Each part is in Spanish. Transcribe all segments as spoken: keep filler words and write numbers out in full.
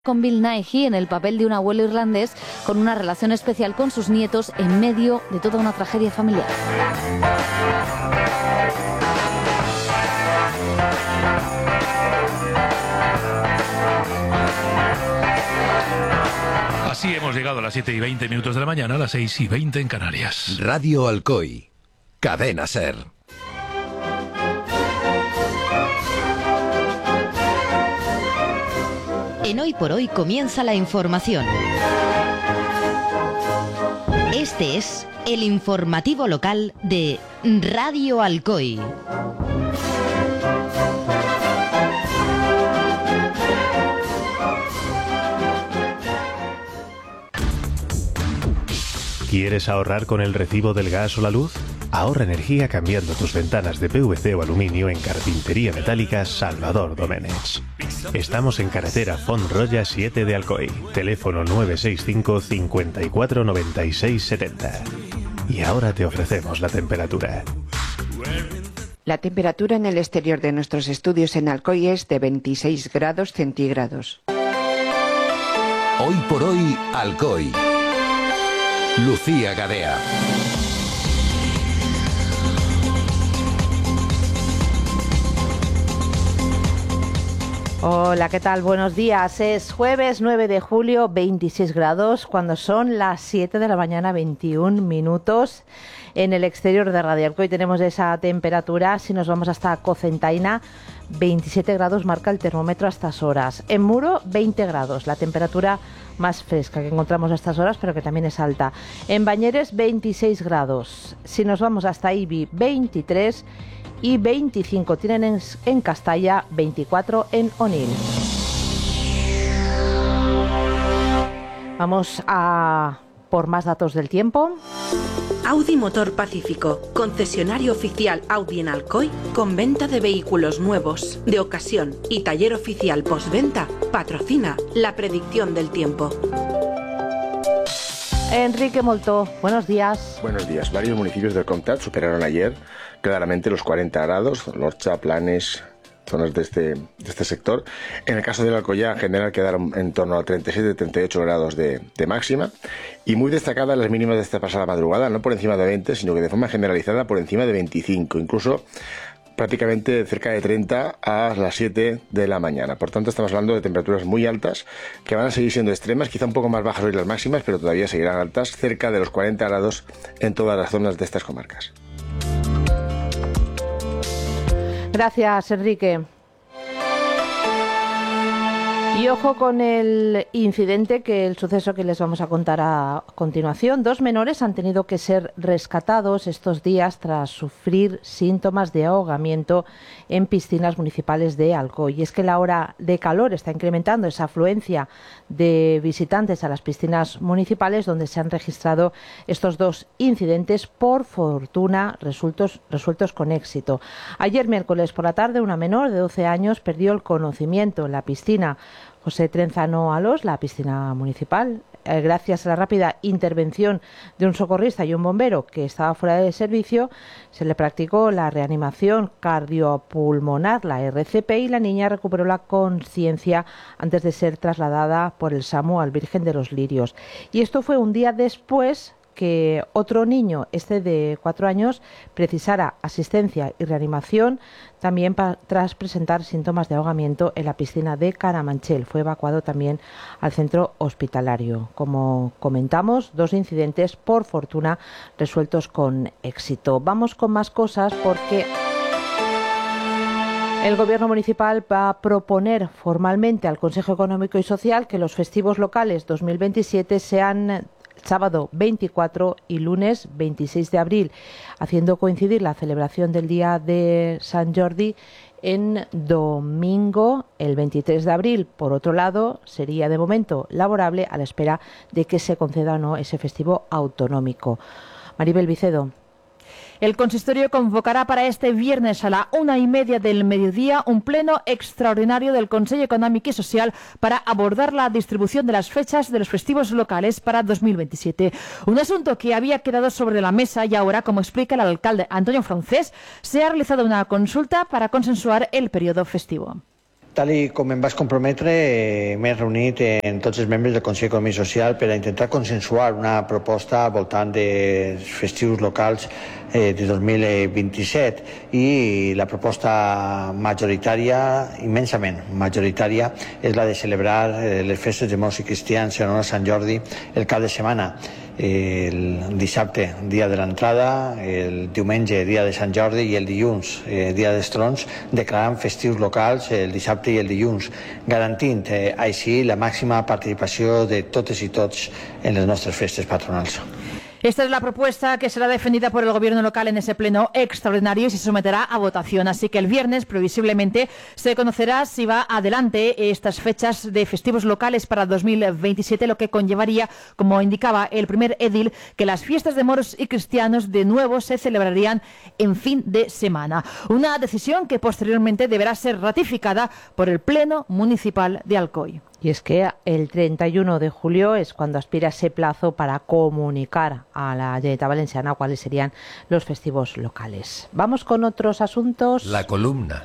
Con Bill Nighy en el papel de un abuelo irlandés con una relación especial con sus nietos en medio de toda una tragedia familiar. Así hemos llegado a las siete y veinte minutos de la mañana, a las seis y veinte en Canarias. Radio Alcoy, Cadena Ser. En Hoy por Hoy comienza la información. Este es el informativo local de Radio Alcoy. ¿Quieres ahorrar con el recibo del gas o la luz? Ahorra energía cambiando tus ventanas de P V C o aluminio en Carpintería Metálica Salvador Doménech. Estamos en carretera Font-Roya siete de Alcoy. Teléfono nueve seis cinco, cincuenta y cuatro, noventa y seis, setenta. Y ahora te ofrecemos la temperatura. La temperatura en el exterior de nuestros estudios en Alcoy es de veintiséis grados centígrados. Hoy por Hoy, Alcoy. Lucía Gadea. Hola, ¿qué tal? Buenos días. Es jueves nueve de julio, veintiséis grados, cuando son las siete de la mañana, veintiún minutos. En el exterior de Radio Alcoy tenemos esa temperatura. Si nos vamos hasta Cocentaina, veintisiete grados marca el termómetro a estas horas. En Muro, veinte grados, la temperatura más fresca que encontramos a estas horas, pero que también es alta. En Bañeres, veintiséis grados. Si nos vamos hasta Ibi, veintitrés, y veinticinco tienen en, en Castalla, veinticuatro en Onil. Vamos a por más datos del tiempo. Audi Motor Pacífico, concesionario oficial Audi en Alcoy, con venta de vehículos nuevos, de ocasión y taller oficial postventa, patrocina la predicción del tiempo. Enrique Moltó, buenos días. Buenos días. Varios municipios del Comtat superaron ayer claramente los cuarenta grados, Lorcha, Planes, zonas de este, de este sector. En el caso del Alcoyá, en general, quedaron en torno a treinta y siete, treinta y ocho grados de, de máxima. Y muy destacadas las mínimas de esta pasada madrugada, no por encima de veinte, sino que de forma generalizada por encima de veinticinco, incluso prácticamente cerca de treinta a las siete de la mañana. Por tanto, estamos hablando de temperaturas muy altas que van a seguir siendo extremas, quizá un poco más bajas hoy las máximas, pero todavía seguirán altas, cerca de los cuarenta grados en todas las zonas de estas comarcas. Gracias, Enrique. Y ojo con el incidente, que el suceso que les vamos a contar a continuación. Dos menores han tenido que ser rescatados estos días tras sufrir síntomas de ahogamiento en piscinas municipales de Alcoy. Y es que la hora de calor está incrementando esa afluencia de visitantes a las piscinas municipales, donde se han registrado estos dos incidentes, por fortuna resueltos, resueltos con éxito. Ayer miércoles por la tarde, una menor de doce años perdió el conocimiento en la piscina José Trenzano Alos, la piscina municipal. Eh, gracias a la rápida intervención de un socorrista y un bombero que estaba fuera de servicio, se le practicó la reanimación cardiopulmonar, la R C P, y la niña recuperó la conciencia antes de ser trasladada por el SAMU al Virgen de los Lirios. Y esto fue un día después que otro niño, este de cuatro años, precisara asistencia y reanimación también pa- tras presentar síntomas de ahogamiento en la piscina de Caramanchel. Fue evacuado también al centro hospitalario. Como comentamos, dos incidentes, por fortuna, resueltos con éxito. Vamos con más cosas porque el Gobierno municipal va a proponer formalmente al Consejo Económico y Social que los festivos locales dos mil veintisiete sean sábado veinticuatro y lunes veintiséis de abril, haciendo coincidir la celebración del Día de San Jordi en domingo, el veintitrés de abril. Por otro lado, sería de momento laborable a la espera de que se conceda o no ese festivo autonómico. Maribel Vicedo. El consistorio convocará para este viernes a la una y media del mediodía un pleno extraordinario del Consejo Económico y Social para abordar la distribución de las fechas de los festivos locales para dos mil veintisiete. Un asunto que había quedado sobre la mesa y ahora, como explica el alcalde Antonio Francés, se ha realizado una consulta para consensuar el periodo festivo. Tal i com em vaig comprometre, eh, m'he reunit amb tots els membres del Consell d'Economia Social per a intentar consensuar una proposta al voltant de festius locals eh, de dos mil vint-i-set, i la proposta majoritària, immensament majoritària, és la de celebrar eh, les festes de morts i cristians en honor a Sant Jordi el cap de setmana. El dissabte, dia de l'entrada, el diumenge, dia de Sant Jordi, i el dilluns, eh, dia dels Trons, declarant festius locals el dissabte i el dilluns, garantint eh, així la màxima participació de totes i tots en les nostres festes patronals. Esta es la propuesta que será defendida por el gobierno local en ese pleno extraordinario y se someterá a votación. Así que el viernes, previsiblemente, se conocerá si va adelante estas fechas de festivos locales para dos mil veintisiete, lo que conllevaría, como indicaba el primer edil, que las fiestas de moros y cristianos de nuevo se celebrarían en fin de semana. Una decisión que posteriormente deberá ser ratificada por el Pleno Municipal de Alcoy. Y es que el treinta y uno de julio es cuando aspira ese plazo para comunicar a la Generalitat Valenciana cuáles serían los festivos locales. Vamos con otros asuntos. La columna.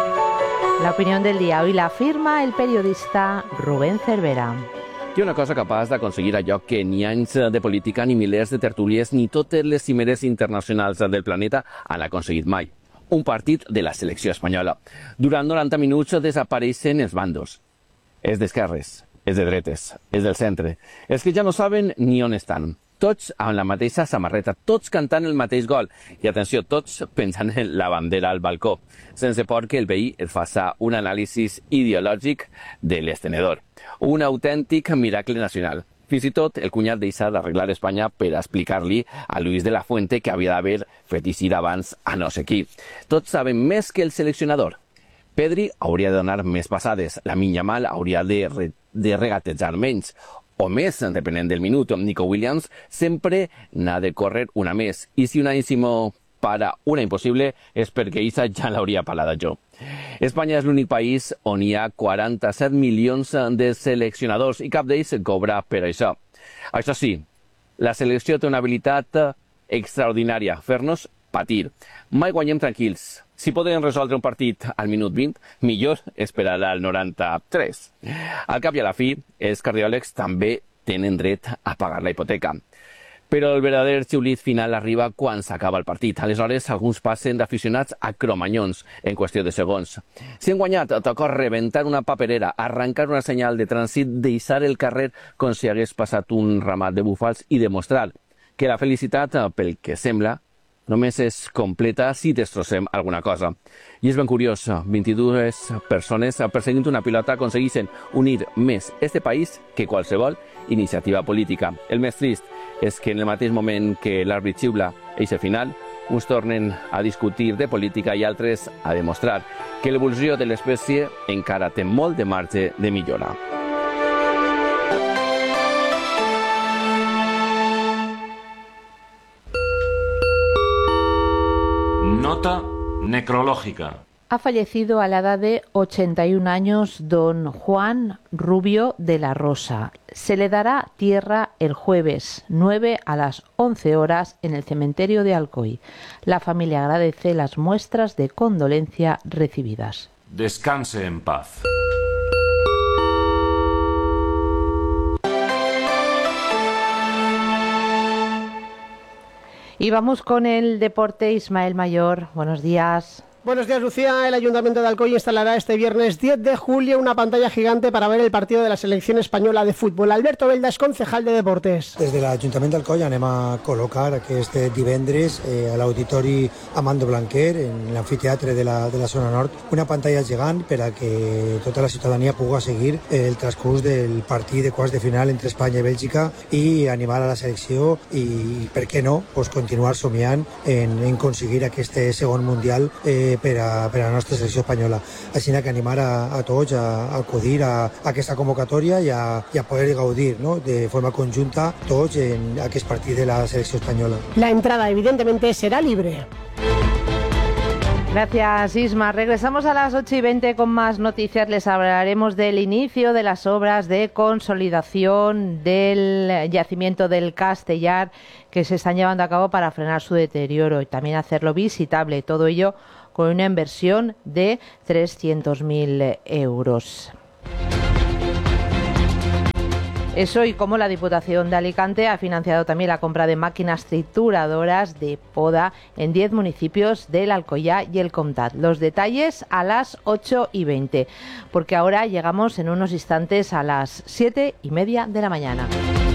La opinión del día. Hoy la firma el periodista Rubén Cervera. Hi ha una cosa capaç d'aconseguir allò que ni anys de política, ni milers de tertúlies, ni totes les cimeres internacionals del planeta han aconseguit mai. Un partit de la selecció espanyola. Durant noranta minuts desapareixen els bandos. És d'esquerres, és de dretes, és del centre. Els que ja no saben ni on estan. Tots amb la mateixa samarreta, tots cantant el mateix gol. I atenció, tots pensant en la bandera al balcó, sense por que el veí es faça un anàlisi ideològic de l'estenedor. Un autèntic miracle nacional. Fins i tot el cunyat deixa d'arreglar Espanya per explicar-li a Luis de la Fuente que havia d'haver fet eixir abans a no sé qui. Tots saben més que el seleccionador. Pedri hauria de donar més passades, Lamine Yamal hauria de, re, de regatejar menys, o més, depenent del minut. Nico Williams sempre n'ha de córrer una més, i si un anyísimo para una impossible és perquè Isa ja l'hauria palada jo. Espanya és l'únic país on hi ha quaranta-set milions de seleccionadors i cap d'ells cobra per això. Això sí, la selecció té una habilitat extraordinària, fer-nos patir. Mai guanyem tranquils. Si poden resoldre un partit al minut vint, millor esperar al noranta-tres. Al cap i a la fi, els cardiòlegs també tenen dret a pagar la hipoteca. Però el verdader xiulit final arriba quan s'acaba el partit. Aleshores, alguns passen d'aficionats a cromanyons en qüestió de segons. Si han guanyat, toca rebentar una paperera, arrencar una senyal de trànsit, deixar el carrer com si hagués passat un ramat de búfals i demostrar que la felicitat, pel que sembla, només és completa si destrossem alguna cosa. I és ben curiós, vint-i-dues persones perseguint una pilota aconsegueixen unir més este país que qualsevol iniciativa política. El més trist és que en el mateix moment que l'àrbit xiula eixe final, uns tornen a discutir de política i altres a demostrar que l'evolució de l'espècie encara té molt de marge de millora. Nota necrológica. Ha fallecido a la edad de ochenta y un años don Juan Rubio de la Rosa. Se le dará tierra el jueves nueve a las once horas en el cementerio de Alcoy. La familia agradece las muestras de condolencia recibidas. Descanse en paz. Y vamos con el deporte. Ismael Mayor, buenos días. Buenos días, Lucía. El Ayuntamiento de Alcoy instalará este viernes diez de julio una pantalla gigante para ver el partido de la selección española de fútbol. Alberto Belda és concejal de Deportes. Des de l'Ajuntament d'Alcoy anem a col·locar aquest divendres eh, a l'Auditori Amando Blanquer, en l'amfiteatre de, la, de la zona nord, una pantalla gegant per a que tota la ciutadania pugui seguir el transcurs del partit de quarts de final entre Espanya i Bèlgica i animar a la selecció i, per què no, pues, continuar somiant en, en aconseguir aquest segon mundial eh, per a, per a la nostra selecció espanyola. Així que animar a, a tots a, a acudir a, a aquesta convocatòria i a, i a poder gaudir, ¿no?, de forma conjunta tots en aquest partit de la selecció espanyola. La entrada evidentemente será libre. Gracias, Isma. Regresamos a las ocho y veinte con más noticias. Les hablaremos del inicio de las obras de consolidación del yacimiento del Castellar que se están llevando a cabo para frenar su deterioro y también hacerlo visitable. Todo ello con una inversión de trescientos mil euros. Eso y como la Diputación de Alicante ha financiado también la compra de máquinas trituradoras de poda en diez municipios del Alcoyá y el Comtat. Los detalles a las ocho y veinte, porque ahora llegamos en unos instantes a las siete y media de la mañana.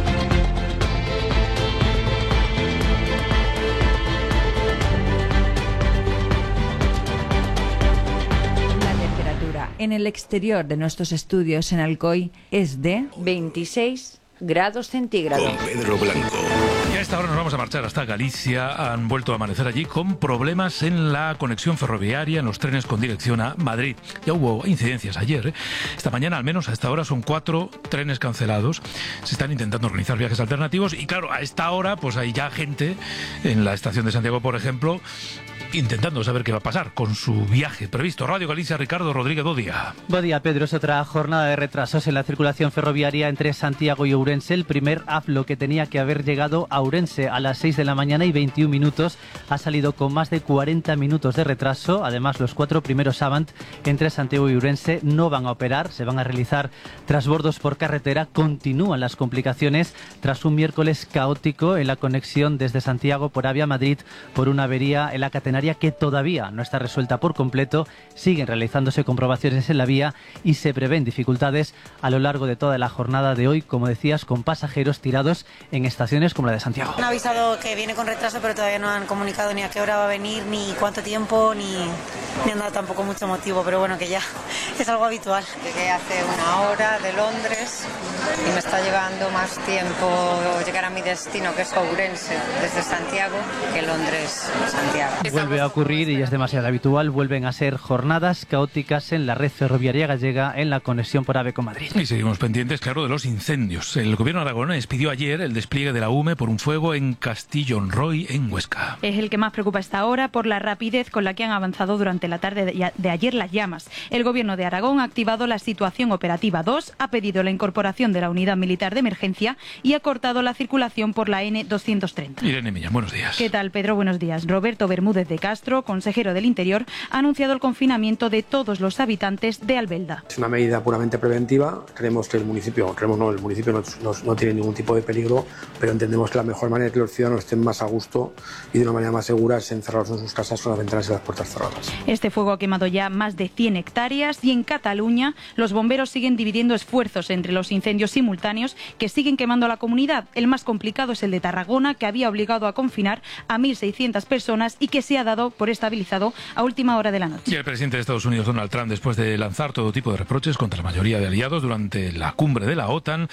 En el exterior de nuestros estudios en Alcoy es de veintiséis grados centígrados. Con Pedro Blanco. Y a esta hora nos vamos a marchar hasta Galicia. Han vuelto a amanecer allí con problemas en la conexión ferroviaria en los trenes con dirección a Madrid. Ya hubo incidencias ayer, ¿eh? Esta mañana, al menos a esta hora, son cuatro trenes cancelados. Se están intentando organizar viajes alternativos y claro, a esta hora pues hay ya gente en la estación de Santiago, por ejemplo, intentando saber qué va a pasar con su viaje previsto. Radio Galicia, Ricardo Rodríguez, bo día. Bo día, Pedro. Es otra jornada de retrasos en la circulación ferroviaria entre Santiago y Ourense. El primer AFLO, que tenía que haber llegado a Ourense a las seis de la mañana y veintiún minutos, ha salido con más de cuarenta minutos de retraso. Además, los cuatro primeros Avant entre Santiago y Ourense no van a operar, se van a realizar trasbordos por carretera. Continúan las complicaciones tras un miércoles caótico en la conexión desde Santiago por Avia Madrid por una avería en la catenaria que todavía no está resuelta por completo. Siguen realizándose comprobaciones en la vía y se prevén dificultades a lo largo de toda la jornada de hoy, como decías, con pasajeros tirados en estaciones como la de Santiago. Han avisado que viene con retraso, pero todavía no han comunicado ni a qué hora va a venir, ni cuánto tiempo, ni, ni han dado tampoco mucho motivo, pero bueno, que ya es algo habitual. Llegué hace una hora de Londres y me está llevando más tiempo llegar a mi destino, que es Ourense, desde Santiago, que Londres-Santiago. Vuelve a ocurrir y es demasiado habitual. Vuelven a ser jornadas caóticas en la red ferroviaria gallega en la conexión por AVE con Madrid. Y seguimos pendientes, claro, de los incendios. El gobierno aragonés pidió ayer el despliegue de la U M E por un fuego en Castillon-Roy, en Huesca. Es el que más preocupa hasta ahora por la rapidez con la que han avanzado durante la tarde de ayer las llamas. El gobierno de Aragón ha activado la situación operativa dos, ha pedido la incorporación de la unidad militar de emergencia y ha cortado la circulación por la N doscientos treinta. Irene Millán, buenos días. ¿Qué tal, Pedro? Buenos días. Roberto Bermúdez de Castro, consejero del Interior, ha anunciado el confinamiento de todos los habitantes de Albelda. Es una medida puramente preventiva. Creemos que el municipio, creemos no, el municipio no, no, no tiene ningún tipo de peligro, pero entendemos que la mejor manera de que los ciudadanos estén más a gusto y de una manera más segura es encerrarlos en sus casas con las ventanas y las puertas cerradas. Este fuego ha quemado ya más de cien hectáreas y en Cataluña los bomberos siguen dividiendo esfuerzos entre los incendios simultáneos que siguen quemando la comunidad. El más complicado es el de Tarragona, que había obligado a confinar a mil seiscientas personas y que se ha dado por estabilizado a última hora de la noche. Y el presidente de Estados Unidos, Donald Trump, después de lanzar todo tipo de reproches contra la mayoría de aliados durante la cumbre de la OTAN,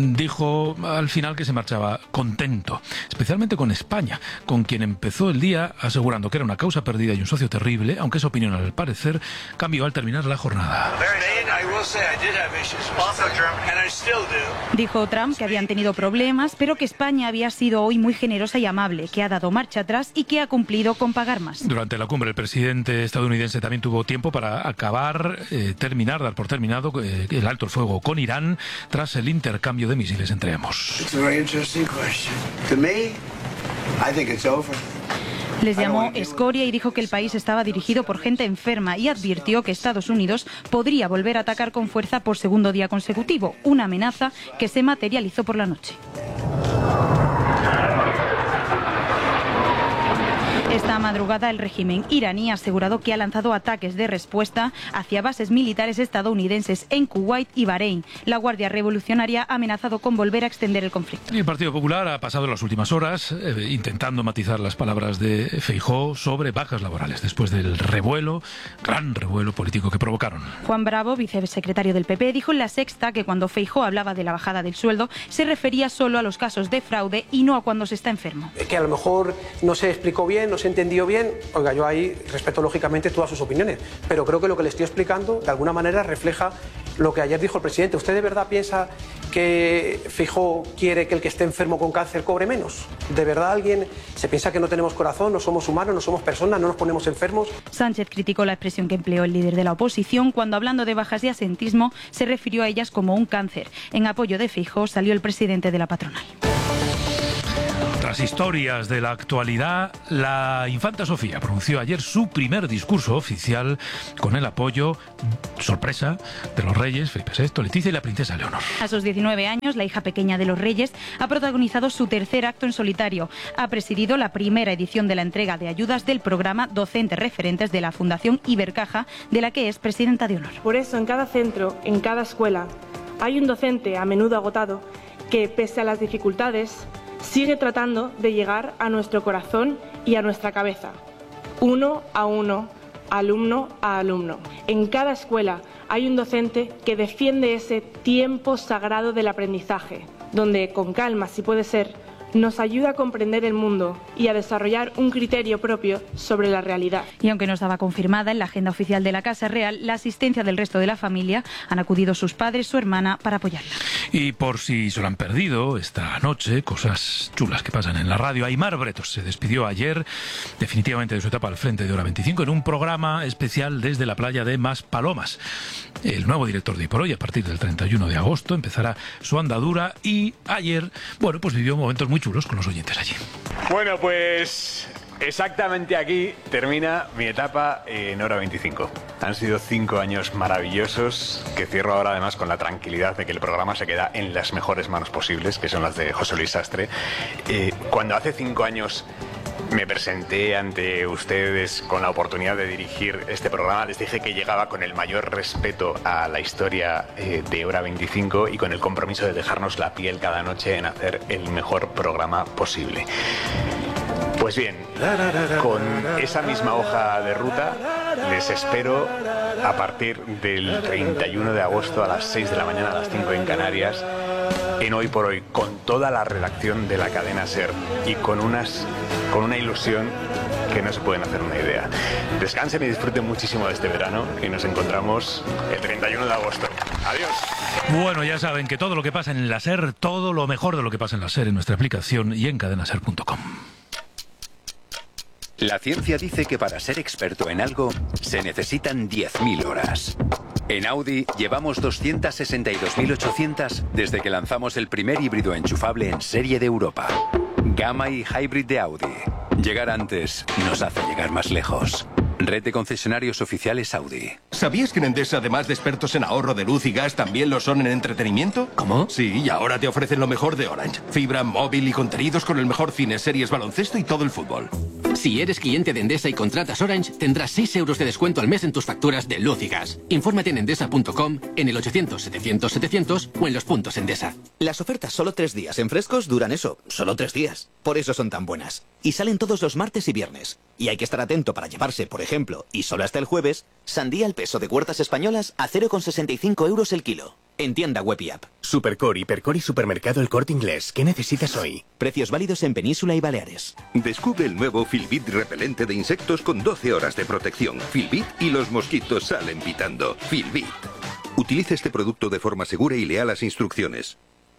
dijo al final que se marchaba contento, especialmente con España, con quien empezó el día asegurando que era una causa perdida y un socio terrible, aunque esa opinión al parecer cambió al terminar la jornada. Dijo Trump que habían tenido problemas, pero que España había sido hoy muy generosa y amable, que ha dado marcha atrás y que ha cumplido con pagar más. Durante la cumbre, el presidente estadounidense también tuvo tiempo para acabar, eh, terminar, dar por terminado eh, el alto el fuego con Irán tras el intercambio de misiles entre ambos. Les llamó escoria y dijo que el país estaba dirigido por gente enferma y advirtió que Estados Unidos podría volver a atacar con fuerza por segundo día consecutivo, una amenaza que se materializó por la noche. Esta madrugada el régimen iraní ha asegurado que ha lanzado ataques de respuesta hacia bases militares estadounidenses en Kuwait y Bahrein. La Guardia Revolucionaria ha amenazado con volver a extender el conflicto. Y el Partido Popular ha pasado las últimas horas eh, intentando matizar las palabras de Feijóo sobre bajas laborales después del revuelo, gran revuelo político que provocaron. Juan Bravo, vicesecretario del P P, dijo en La Sexta que cuando Feijóo hablaba de la bajada del sueldo se refería solo a los casos de fraude y no a cuando se está enfermo. Que a lo mejor no se explicó bien, no se entendió bien. Oiga, yo ahí respeto lógicamente todas sus opiniones, pero creo que lo que le estoy explicando de alguna manera refleja lo que ayer dijo el presidente. ¿Usted de verdad piensa que Feijóo quiere que el que esté enfermo con cáncer cobre menos? ¿De verdad alguien se piensa que no tenemos corazón, no somos humanos, no somos personas, no nos ponemos enfermos? Sánchez criticó la expresión que empleó el líder de la oposición cuando, hablando de bajas de asentismo, se refirió a ellas como un cáncer. En apoyo de Feijóo salió el presidente de la patronal. otras historias de la actualidad, la infanta Sofía pronunció ayer su primer discurso oficial con el apoyo, sorpresa, de los reyes Felipe sexto, Leticia y la princesa Leonor. A sus diecinueve años, la hija pequeña de los reyes ha protagonizado su tercer acto en solitario. Ha presidido la primera edición de la entrega de ayudas del programa Docentes Referentes de la Fundación Ibercaja, de la que es presidenta de honor. Por eso, en cada centro, en cada escuela, hay un docente, a menudo agotado, que, pese a las dificultades, sigue tratando de llegar a nuestro corazón y a nuestra cabeza, uno a uno, alumno a alumno. En cada escuela hay un docente que defiende ese tiempo sagrado del aprendizaje, donde, con calma, si puede ser, nos ayuda a comprender el mundo y a desarrollar un criterio propio sobre la realidad. Y aunque no estaba confirmada en la agenda oficial de la Casa Real, la asistencia del resto de la familia, han acudido sus padres, su hermana, para apoyarla. Y por si se lo han perdido, esta noche, cosas chulas que pasan en la radio, Aimar Bretos se despidió ayer definitivamente de su etapa al frente de Hora veinticinco en un programa especial desde la playa de Maspalomas. El nuevo director de Hoy por Hoy, a partir del treinta y uno de agosto, empezará su andadura y ayer, bueno, pues vivió momentos muy chulos con los oyentes allí. Bueno, pues exactamente aquí termina mi etapa en Hora veinticinco. Han sido cinco años maravillosos que cierro ahora además con la tranquilidad de que el programa se queda en las mejores manos posibles, que son las de José Luis Sastre. Eh, cuando hace cinco años me presenté ante ustedes con la oportunidad de dirigir este programa, les dije que llegaba con el mayor respeto a la historia eh, de Hora veinticinco y con el compromiso de dejarnos la piel cada noche en hacer el mejor programa posible. Pues bien, con esa misma hoja de ruta les espero a partir del treinta y uno de agosto a las seis de la mañana, a las cinco en Canarias, en Hoy por Hoy, con toda la redacción de la cadena SER y con unas con una ilusión que no se pueden hacer una idea. Descansen y disfruten muchísimo de este verano y nos encontramos el treinta y uno de agosto. Adiós. Bueno, ya saben que todo lo que pasa en la SER, todo lo mejor de lo que pasa en la SER en nuestra aplicación y en cadena ser punto com. La ciencia dice que para ser experto en algo se necesitan diez mil horas. En Audi llevamos doscientas sesenta y dos mil ochocientas desde que lanzamos el primer híbrido enchufable en serie de Europa. Gamma y Hybrid de Audi. Llegar antes nos hace llegar más lejos. Red de concesionarios oficiales Audi. ¿Sabías que en Endesa, además de expertos en ahorro de luz y gas, también lo son en entretenimiento? ¿Cómo? Sí, y ahora te ofrecen lo mejor de Orange. Fibra, móvil y contenidos con el mejor cine, series, baloncesto y todo el fútbol. Si eres cliente de Endesa y contratas Orange, tendrás seis euros de descuento al mes en tus facturas de luz y gas. Infórmate en endesa punto com, en el ochocientos setecientos setecientos o en los puntos Endesa. Las ofertas solo tres días en frescos duran eso, solo tres días. Por eso son tan buenas. Y salen todos los martes y viernes. Y hay que estar atento para llevarse, por ejemplo, y solo hasta el jueves, sandía al peso de Huertas Españolas a cero coma sesenta y cinco euros el kilo. En tienda web y app. Supercore, Hipercore y Supermercado El Corte Inglés. ¿Qué necesitas hoy? Precios válidos en Península y Baleares. Descubre el nuevo Filbit repelente de insectos con doce horas de protección. Filbit y los mosquitos salen pitando. Filbit. Utilice este producto de forma segura y lea las instrucciones.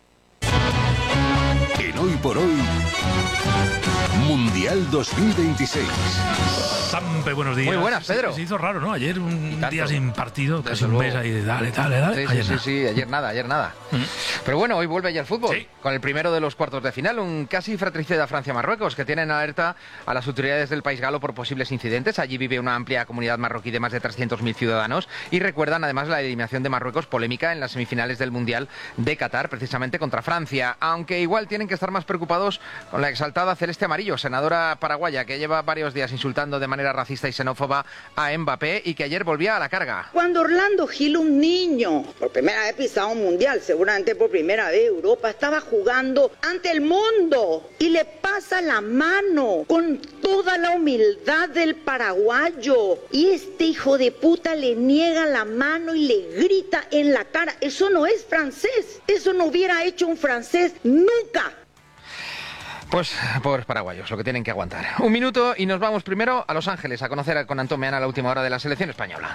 En Hoy por Hoy, Mundial dos mil veintiséis. Sampe, buenos días. Muy buenas, Pedro. Se, se hizo raro, ¿no? Ayer un día sin partido, casi un mes ahí de dale, dale, dale. Sí, sí, sí, sí, ayer nada, ayer nada. Mm. Pero bueno, hoy vuelve ya el fútbol, sí, con el primero de los cuartos de final, un casi fratricida Francia-Marruecos, que tienen alerta a las autoridades del país galo por posibles incidentes. Allí vive una amplia comunidad marroquí de más de trescientos mil ciudadanos y recuerdan además la eliminación de Marruecos polémica en las semifinales del Mundial de Qatar, precisamente contra Francia, aunque igual tienen que estar más preocupados con la exaltada Celeste Amarillo, senadora paraguaya que lleva varios días insultando de manera racista y xenófoba a Mbappé y que ayer volvía a la carga. Cuando Orlando Gil, un niño, por primera vez pisaba un mundial, seguramente por primera vez Europa, estaba jugando ante el mundo y le pasa la mano con toda la humildad del paraguayo y este hijo de puta le niega la mano y le grita en la cara. Eso no es francés, eso no hubiera hecho un francés nunca. Pues pobres paraguayos, lo que tienen que aguantar. Un minuto y nos vamos primero a Los Ángeles a conocer con Antón Meana la última hora de la selección española.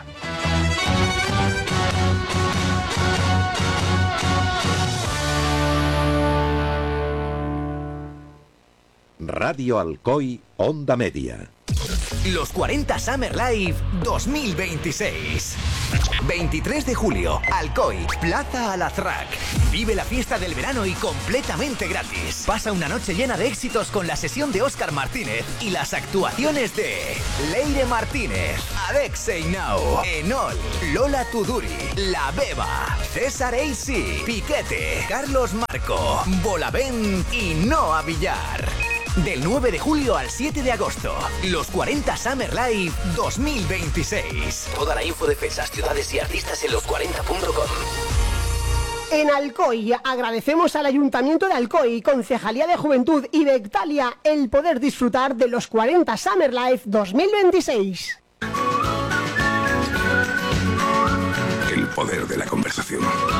Radio Alcoy, Onda Media. Los cuarenta Summer Live dos mil veintiséis. veintitrés de julio, Alcoy, Plaza Alazraq. Vive la fiesta del verano y completamente gratis. Pasa una noche llena de éxitos con la sesión de Óscar Martínez y las actuaciones de Leire Martínez, Alexei Nau, Enol, Lola Tuduri, La Beba, César A C, Piquete, Carlos Marco, Bolavén y Noa Villar. Del nueve de julio al siete de agosto, los cuarenta Summer Live dos mil veintiséis. Toda la info de fechas, ciudades y artistas en los cuarenta punto com. En Alcoy agradecemos al Ayuntamiento de Alcoy, Concejalía de Juventud y Bectalia el poder disfrutar de los cuarenta Summer Live dos mil veintiséis. El poder de la conversación.